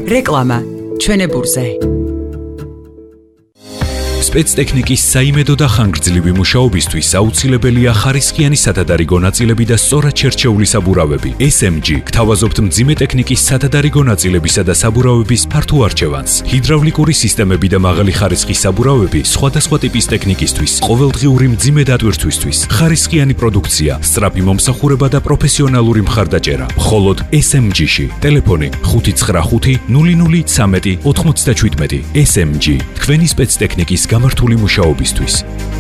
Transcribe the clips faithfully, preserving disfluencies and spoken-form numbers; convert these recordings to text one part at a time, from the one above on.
რეკლამა ჩვენებურზე. სპეცტექნიკის საიმედო და ხანგრძლივი მუშაობისთვის აუცილებელია ხარისხიანი სათადარიგო ნაწილები და სწორად შერჩეული საბურავები. ეს ემ ჯი გთავაზობთ მძიმე ტექნიკის სათადარიგო ნაწილებისა და საბურავების ფართო არჩევანს. ჰიდრავლიკური სისტემები და მაღალი ხარისხის საბურავები სხვადასხვა ტიპის ტექნიკისთვის, ყოველდღიური მძიმე დატვირთვისთვის, ხარისხიანი პროდუქცია, სწრაფი მომსახურება და პროფესიონალური მხარდაჭერა. მხოლოდ ეს ემ ჯი-ში. ტელეფონი ხუთი ცხრა ხუთი ნული ნული ცამეტი ოთხმოცდაჩვიდმეტი. ეს ემ ჯი თქვენი სპეცტექნიკის გამართული მუშაობისთვის.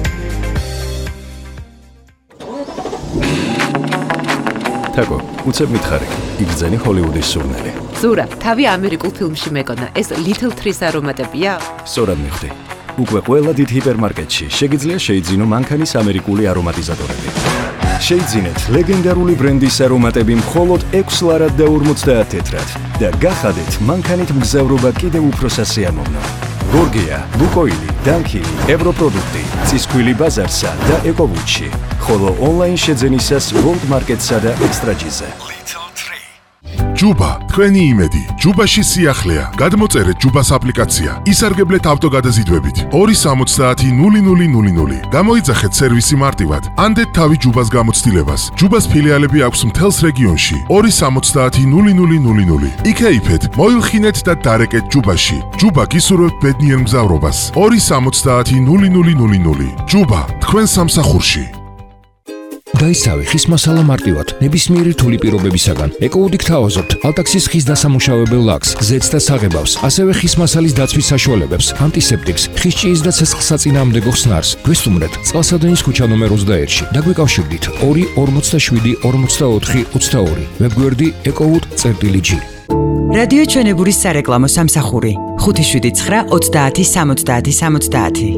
თაკო, უცებ მითხარი, იგრძენი ჰოლივუდის სურნელი. ზურა, თავი ამერიკულ ფილმში მეკონა, ეს Little Trees არომატებია? სწორად მიხვდი. უკვე ყველა დიდ ჰიპერმარკეტში შეგიძლია შეიძინო მანქანის ამერიკული არომატიზატორები. შეიძინეთ ლეგენდარული ბრენდის არომატები მხოლოდ ექვს ლარად და ორმოცდაათ თეთრად და გახადეთ მანქანით მგზავრობა კიდევ უფრო სასიამოვნო. გორგია, ლუკოილი, დანქილი, ევროპროდუქტი, ცისქვილი ბაზარსა და ეკოვუჩი, ხოლო ონლაინ შეძენისას World Market-სა და ექსტრაჯიზე. ჯუბა, თქვენი იმედი. ჯუბაში სიახლეა. გადმოწერეთ ჯუბას აპლიკაცია. ისარგებლეთ ავტოგადაზიდვებით. ორი სამოცდაათი ნული ნული ნული ნული. გამოიძახეთ სერვისი მარტივად. ანდეთ თავი ჯუბას გამოცდილებას. ჯუბას ფილიალები აქვს მთელს რეგიონში. ორი სამოცდაათი ნული ნული ნული ნული. იქეიფეთ, მოილხინეთ და დარეკეთ ჯუბაში. ჯუბა გისურვებთ ბედნიერ მგზავრობას. ორი სამოცდაათი ნული ნული ნული ნული. ჯუბა, თქვენ სამსახურში. დაისავე ხის მასალა მარტივად, ნებისმიერი რთული პირობებისაგან. ეკოუდი გთავაზობთ ალტაქსის ხის დასამუშავებელ ლაქს, ზეთს და საღებავს, ასევე ხის მასალის დაცვის საშუალებებს, ანტისეპტიკს, ხის ჭიის და ცეცხლსაწინააღმდეგო ხსნარს. გვესტუმრეთ წყალსადენის ქუჩა ნომერ ოცდაერთში. დაგვიკავშირდით ორი ორმოცდაშვიდი ორმოცდაოთხი ოცდაორი. ვებგვერდი ეკოუდი.ჯი. რადიო ჩვენებურის სარეკლამო სამსახური ხუთი შვიდი ცხრა ოცდაათი სამოცდაათი სამოცდაათი.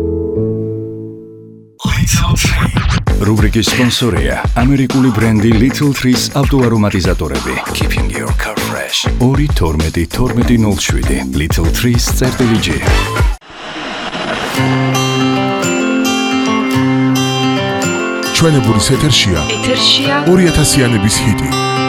რუბრიკის სპონსორია ამერიკული ბრენდი Little Trees ავტოარომატიზატორები. Keeping your car fresh. ორი თორმეტი თორმეტი ნული შვიდი. Little Trees.ჯი. ჩვენებურის ეთერშია ეთერშია ორი ათასიანების ჰიტი.